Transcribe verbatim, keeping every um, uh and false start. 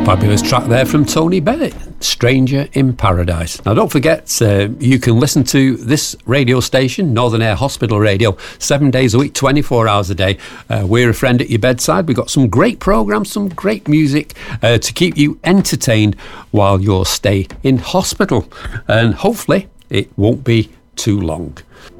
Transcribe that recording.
Fabulous track there from Tony Bennett, Stranger in Paradise. Now don't forget, uh, you can listen to this radio station, Northern Air Hospital Radio, seven days a week, twenty-four hours a day. Uh, we're a friend at your bedside. We've got some great programmes, some great music uh, to keep you entertained while your stay in hospital. And hopefully it won't be too long.